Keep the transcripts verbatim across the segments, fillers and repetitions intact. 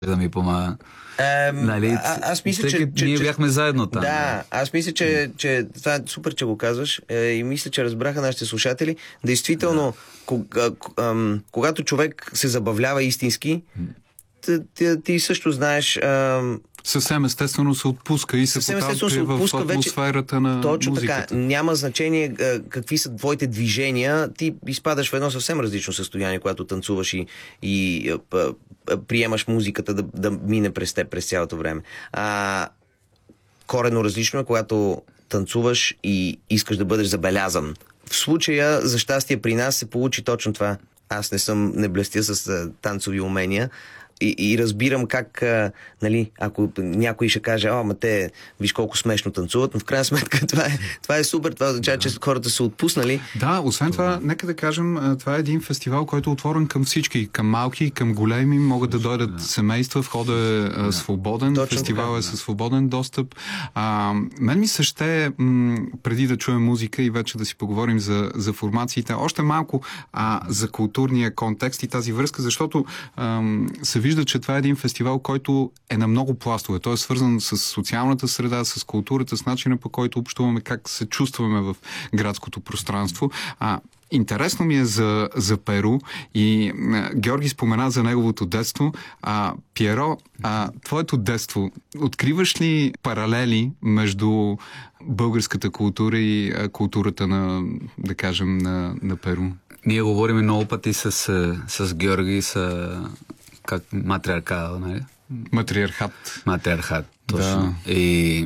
да ми помага. Ем, Нали, а, аз мисля, че, че, че ние че, бяхме заедно там. Да, аз мисля, че, че това е супер, че го казваш, е, и мисля, че разбраха нашите слушатели. Действително, да. кога, ам, когато човек се забавлява истински, ти, ти, ти също знаеш... Ам, съвсем естествено се отпуска и се потапи в атмосферата вече, на точно музиката. Така, няма значение какви са твоите движения, ти изпадаш в едно съвсем различно състояние, когато танцуваш и, и а, а, приемаш музиката да, да мине през теб през цялото време. А, коренно различно е, когато танцуваш и искаш да бъдеш забелязан. В случая, за щастие при нас се получи точно това. Аз не съм, не блестя с а, танцови умения, И, и разбирам как, а, нали, ако някой ще каже, о, ма те, виж колко смешно танцуват, но в крайна сметка това е, това е супер, това означава, да. че хората са отпуснали. Да, освен това, нека да кажем, това е един фестивал, който е отворен към всички, към малки, към големи, могат да дойдат да. семейства, входа е да. свободен, точно фестивал така, е със свободен достъп. А, мен ми се ще, м- преди да чуем музика и вече да си поговорим за, за формациите, още малко а, за културния контекст и тази връзка, защото ам, се вижда, че това е един фестивал, който е на много пластове. Той е свързан с социалната среда, с културата, с начина, по който общуваме, как се чувстваме в градското пространство. А, интересно ми е за, за Перу и а, Георги спомена за неговото детство. А, Пиеро, а, твоето детство, откриваш ли паралели между българската култура и а, културата на, да кажем, на, на Перу? Ние говорим много пъти с, с Георги, с как матриархат, нали? Матриархат. Матриархат, точно. Да. И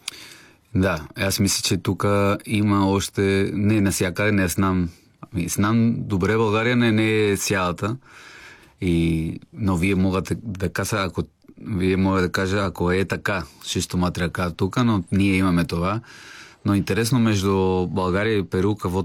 да, аз мисля, че тук има още... Не, навсякъде не знам. Знам добре, България не, не е цялата. И... Но вие могат да кажа, ако вие може да кажа, ако е така, чисто матриархат тук, но ние имаме това. Но интересно между България и Перу, какво